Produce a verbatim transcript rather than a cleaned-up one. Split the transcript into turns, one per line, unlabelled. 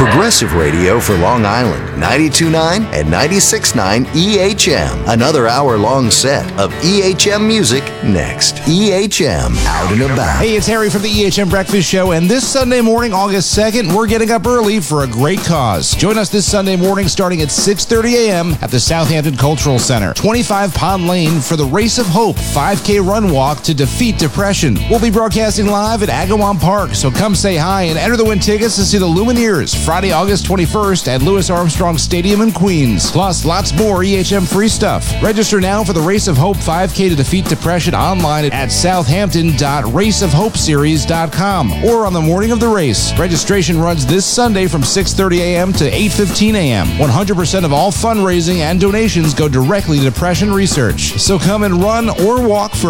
Progressive radio for Long Island, ninety-two point nine and ninety-six point nine E H M. Another hour-long set of E H M music next. E H M, out and about.
Hey, it's Harry from the E H M Breakfast Show, and this Sunday morning, August second, we're getting up early for a great cause. Join us this Sunday morning starting at six thirty a.m. at the Southampton Cultural Center, twenty-five Pond Lane, for the Race of Hope five K Run Walk to defeat depression. We'll be broadcasting live at Agawam Park, so come say hi and enter to win tickets to see the Lumineers Friday, August twenty-first at Louis Armstrong Stadium in Queens. Plus, lots more E H M free stuff. Register now for the Race of Hope five K to defeat depression online at southampton dot race of hope series dot com or on the morning of the race. Registration runs this Sunday from six thirty a.m. to eight fifteen a.m. one hundred percent of all fundraising and donations go directly to depression research. So come and run or walk for